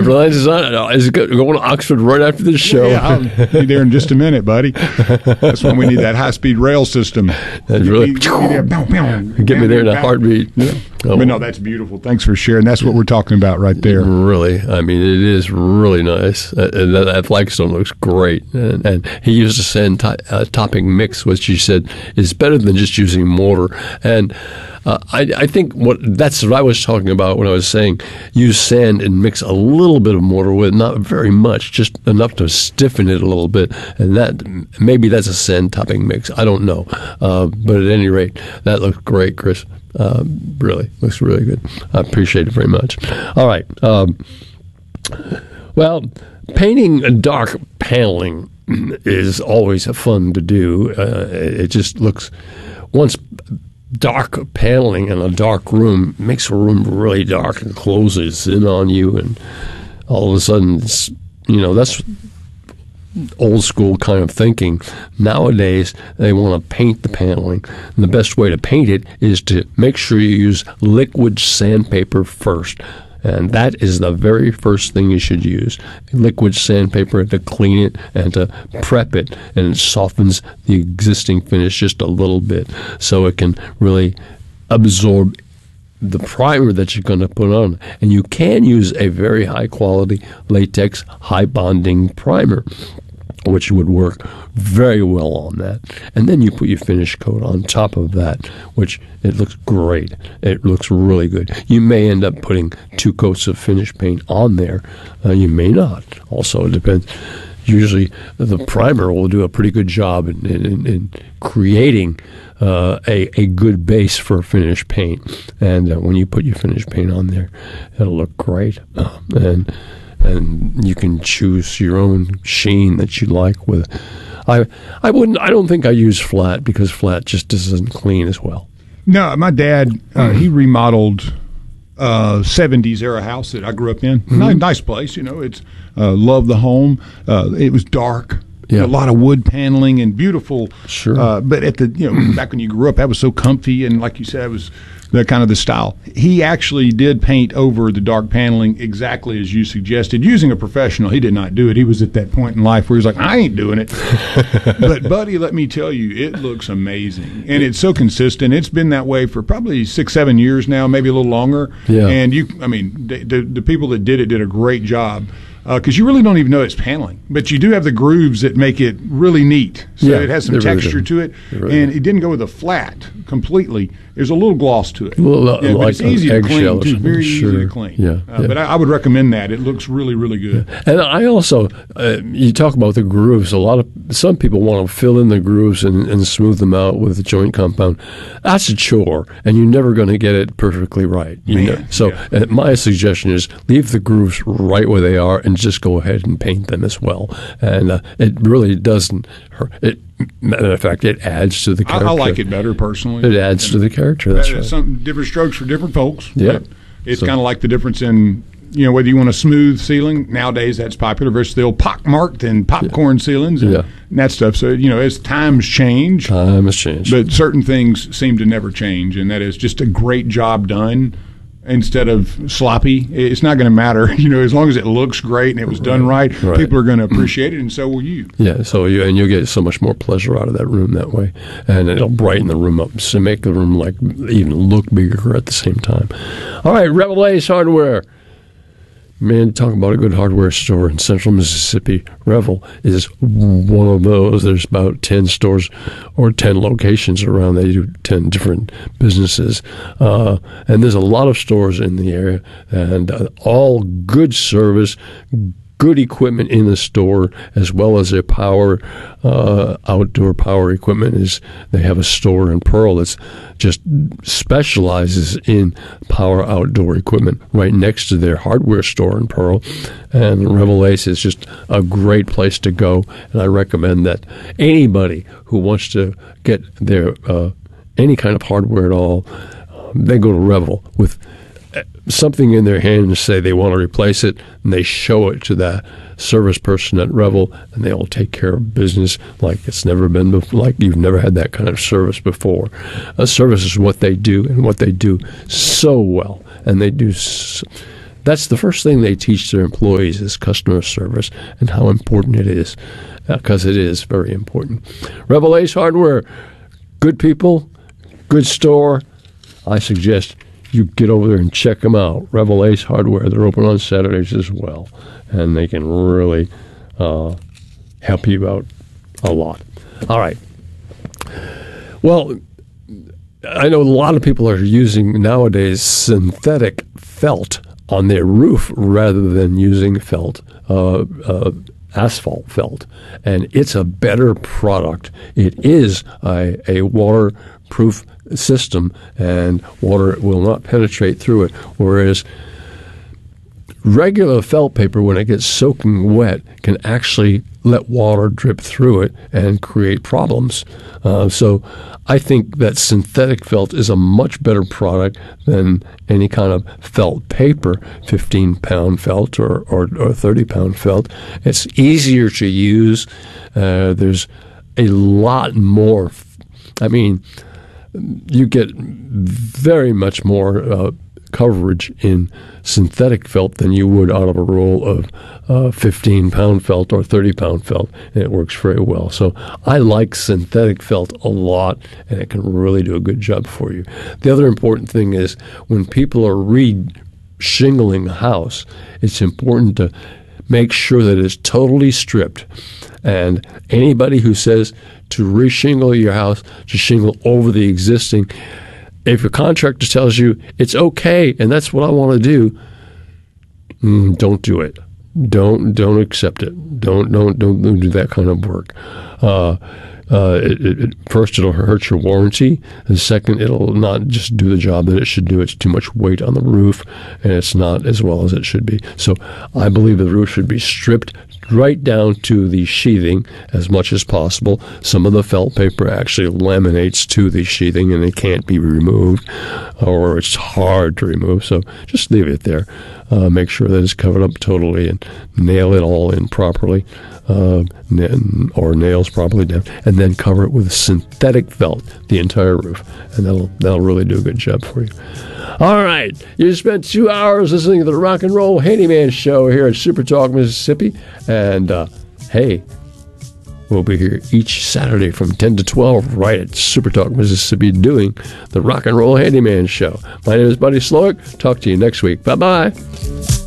Reliance is going to Oxford right after this show. Yeah, I'll be there in just a minute, buddy. That's when we need that high-speed rail system. That's really get me there in a heartbeat. Yeah. Oh. But no, that's beautiful. Thanks for sharing. That's what we're talking about right there. Really, I mean, it is really nice. And that flagstone looks great. And he used a sand topping mix, which he said is better than just using mortar. And I think that's what I was talking about when I was saying use sand and mix a little bit of mortar with, not very much, just enough to stiffen it a little bit. And maybe that's a sand topping mix. I don't know. But at any rate, that looks great, Chris. Really, looks really good. I appreciate it very much. All right. Well, painting a dark paneling is always fun to do. It just looks, once dark paneling in a dark room makes a room really dark and closes in on you, and all of a sudden, that's old school kind of thinking. Nowadays, they want to paint the paneling. And the best way to paint it is to make sure you use liquid sandpaper first. And that is the very first thing you should use. Liquid sandpaper to clean it and to prep it. And it softens the existing finish just a little bit so it can really absorb the primer that you're going to put on. And you can use a very high quality latex high bonding primer, which would work very well on that. And then you put your finish coat on top of that, which it looks great. It looks really good. You may end up putting 2 coats of finish paint on there. You may not. Also, it depends. Usually the primer will do a pretty good job in creating a good base for finish paint. And when you put your finish paint on there, it'll look great. And you can choose your own sheen that you like with. I don't think I use flat because flat just doesn't clean as well. No, my dad, he remodeled 70s era house that I grew up in. Mm-hmm. Nice place, it's loved the home. It was dark. Yeah. A lot of wood paneling and beautiful. Sure. But at the back when you grew up, that was so comfy, and like you said, it was the kind of the style. He actually did paint over the dark paneling exactly as you suggested, using a professional. He did not do it. He was at that point in life where he was like, I ain't doing it. But, buddy, let me tell you, it looks amazing. And it's so consistent. It's been that way for probably 6-7 years now, maybe a little longer. Yeah. And the people that did it did a great job. Because you really don't even know it's paneling, but you do have the grooves that make it really neat. So it has some texture to it, and it didn't go with a flat completely. There's a little gloss to it. But it's easy to clean, too. Very easy to clean. Yeah. But I would recommend that. It looks really, really good. Yeah. And I also, you talk about the grooves. Some people want to fill in the grooves and smooth them out with the joint compound. That's a chore, and you're never going to get it perfectly right. My suggestion is leave the grooves right where they are and just go ahead and paint them as well. And it really doesn't hurt. Matter of fact, it adds to the character. I like it better personally. It adds to the character. That's right. Some different strokes for different folks. Yeah. It's kind of like the difference in, whether you want a smooth ceiling. Nowadays, that's popular versus the old pockmarked and popcorn ceilings and that stuff. So, as times change. Time has changed. But certain things seem to never change, and that is just a great job done. Instead of sloppy, it's not going to matter. As long as it looks great and it was done right, people are going to appreciate it, and so will you. Yeah, you'll get so much more pleasure out of that room that way, and it'll brighten the room up, so make the room even look bigger at the same time. All right, Revel Ace Hardware. Man, talk about a good hardware store in central Mississippi. Revel is one of those. There's about 10 stores or 10 locations around. They do 10 different businesses. And there's a lot of stores in the area, and all good service, good equipment in the store, as well as their outdoor power equipment. They have a store in Pearl that's just specializes in power outdoor equipment right next to their hardware store in Pearl. And Revel Ace is just a great place to go, and I recommend that anybody who wants to get their any kind of hardware at all, they go to Revel with something in their hand and say they want to replace it, and they show it to that service person at Revel, and they will take care of business like it's never been before, like you've never had that kind of service before. Service is what they do, and what they do so well, and they do that's the first thing they teach their employees is customer service and how important it is, because it is very important. Rebel Ace Hardware, good people, good store. I suggest you get over there and check them out. Rebel Ace Hardware, they're open on Saturdays as well, and they can really help you out a lot. All right. Well, I know a lot of people are using nowadays synthetic felt on their roof rather than using felt, asphalt felt, and it's a better product. It is a waterproof system, and water will not penetrate through it, whereas regular felt paper, when it gets soaking wet, can actually let water drip through it and create problems. So I think that synthetic felt is a much better product than any kind of felt paper, 15-pound felt or 30-pound felt. It's easier to use. There's a lot more. I mean, you get very much more coverage in synthetic felt than you would out of a roll of 15-pound felt or 30-pound felt, and it works very well. So I like synthetic felt a lot, and it can really do a good job for you. The other important thing is when people are re-shingling a house, it's important to make sure that it's totally stripped. And anybody who says to re-shingle your house, to shingle over the existing, if your contractor tells you it's okay and that's what I want to do, don't do it. Don't accept it. Don't do that kind of work. First, it'll hurt your warranty, and second, it'll not just do the job that it should do. It's too much weight on the roof, and it's not as well as it should be. So I believe the roof should be stripped right down to the sheathing as much as possible. Some of the felt paper actually laminates to the sheathing, and it can't be removed, or it's hard to remove. So just leave it there. Make sure that it's covered up totally, and nail it all in properly, or nails properly down, and then cover it with synthetic felt, the entire roof, and that'll really do a good job for you. All right, you spent 2 hours listening to the Rock and Roll Handyman Show here at Super Talk Mississippi, and hey, we'll be here each Saturday from 10 to 12 right at Super Talk Mississippi doing the Rock and Roll Handyman Show. My name is Buddy Slowick. Talk to you next week. Bye-bye.